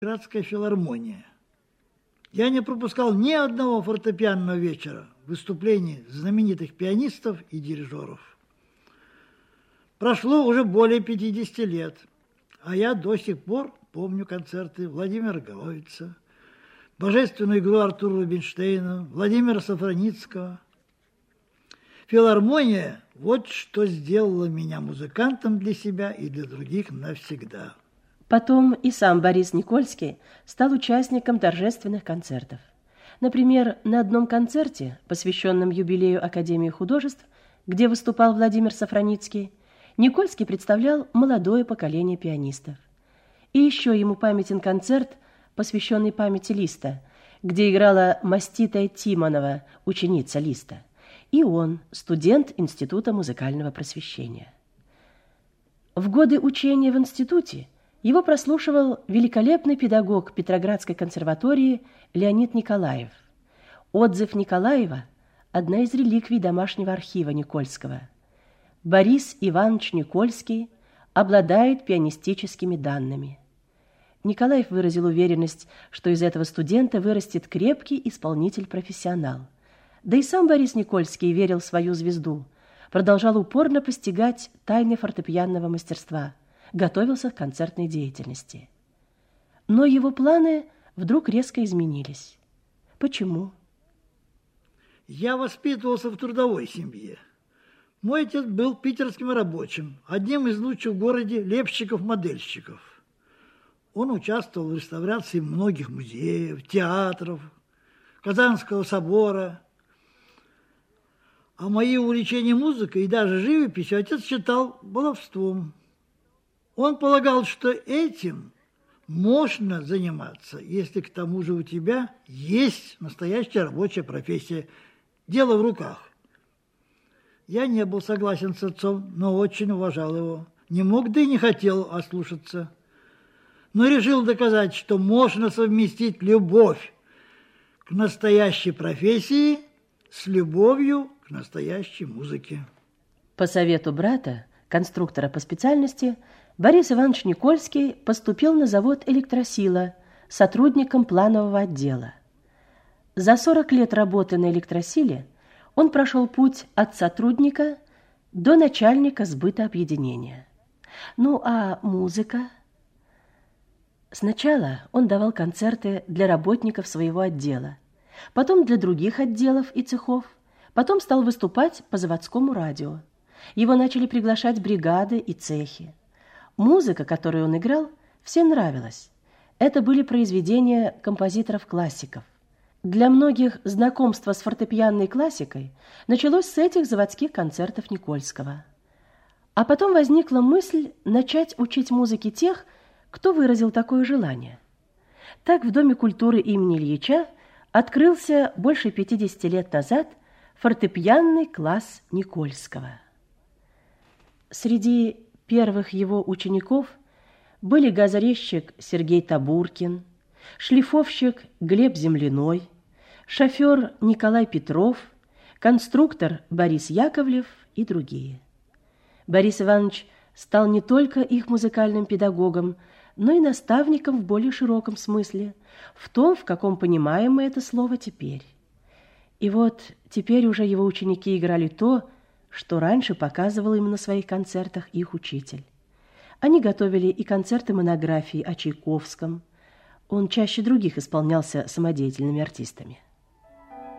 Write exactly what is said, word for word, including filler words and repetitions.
Ленинградская филармония. Я не пропускал ни одного фортепианного вечера, выступлений знаменитых пианистов и дирижеров. Прошло уже более пятидесяти лет, а я до сих пор помню концерты Владимира Головица, божественную игру Артура Рубинштейна, Владимира Сафраницкого. Филармония – вот что сделала меня музыкантом для себя и для других навсегда. Потом и сам Борис Никольский стал участником торжественных концертов. Например, на одном концерте, посвященном юбилею Академии художеств, где выступал Владимир Сафраницкий, Никольский представлял молодое поколение пианистов. И еще ему памятен концерт, посвященный памяти Листа, где играла маститая Тимонова, ученица Листа, и он, студент Института музыкального просвещения. В годы учения в институте его прослушивал великолепный педагог Петроградской консерватории Леонид Николаев. Отзыв Николаева – одна из реликвий домашнего архива Никольского. Борис Иванович Никольский обладает пианистическими данными. Николаев выразил уверенность, что из этого студента вырастет крепкий исполнитель-профессионал. Да и сам Борис Никольский верил в свою звезду, продолжал упорно постигать тайны фортепианного мастерства, готовился к концертной деятельности. Но его планы вдруг резко изменились. Почему? Я воспитывался в трудовой семье. Мой отец был питерским рабочим, одним из лучших в городе лепщиков-модельщиков. Он участвовал в реставрации многих музеев, театров, Казанского собора. А мои увлечения музыкой и даже живописью отец считал баловством. Он полагал, что этим можно заниматься, если к тому же у тебя есть настоящая рабочая профессия, дело в руках. Я не был согласен с отцом, но очень уважал его. Не мог, да и не хотел ослушаться. Но решил доказать, что можно совместить любовь к настоящей профессии с любовью к настоящей музыке. По совету брата, конструктора по специальности, Борис Иванович Никольский поступил на завод «Электросила» сотрудником планового отдела. За сорок лет работы на «Электросиле» он прошел путь от сотрудника до начальника сбыта объединения. Ну а музыка? Сначала он давал концерты для работников своего отдела, потом для других отделов и цехов, потом стал выступать по заводскому радио. Его начали приглашать бригады и цехи. Музыка, которую он играл, всем нравилась. Это были произведения композиторов-классиков. Для многих знакомство с фортепианной классикой началось с этих заводских концертов Никольского. А потом возникла мысль начать учить музыке тех, кто выразил такое желание. Так в Доме культуры имени Ильича открылся больше пятидесяти лет назад фортепианный класс Никольского. Среди первых его учеников были газорезчик Сергей Табуркин, шлифовщик Глеб Земляной, шофер Николай Петров, конструктор Борис Яковлев и другие. Борис Иванович стал не только их музыкальным педагогом, но и наставником в более широком смысле, в том, в каком понимаем мы это слово теперь. И вот теперь уже его ученики играли то, что раньше показывал им на своих концертах их учитель. Они готовили и концерты монографии о Чайковском. Он чаще других исполнялся самодеятельными артистами.